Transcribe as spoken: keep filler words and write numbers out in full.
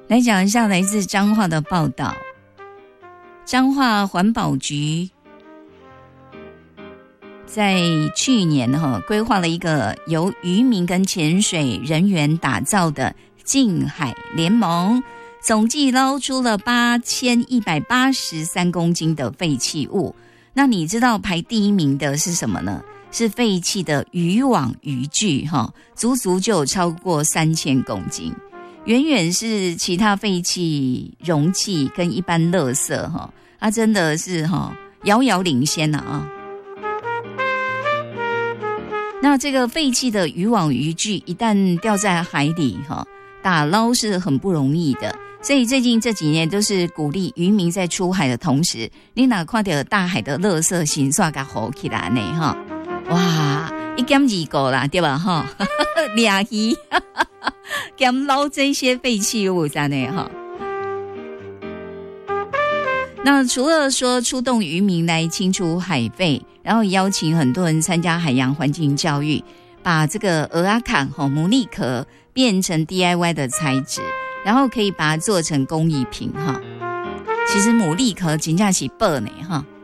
来讲一下来自彰化的报道。彰化环保局在去年哈规划了一个由渔民跟潜水人员打造的净海联盟，总计捞出了八千一百八十三公斤的废弃物。那你知道排第一名的是什么呢？是废弃的渔网渔具哈，足足就有超过三千公斤，远远是其他废弃容器跟一般垃圾哈，啊真的是哈遥遥领先了啊。那这个废弃的渔网渔具一旦掉在海里哈，打捞是很不容易的，所以最近这几年都是鼓励渔民在出海的同时，你哪看到大海的垃圾先刷给好起来呢哈。哇，一减二个啦，对吧哈？俩鱼减捞这些废弃物在内哈。那除了说出动渔民来清除海废，然后邀请很多人参加海洋环境教育，把这个蚵仔壳和牡蛎壳变成 D I Y 的材质，然后可以把它做成工艺品哈。其实牡蛎壳真的是宝呢哈。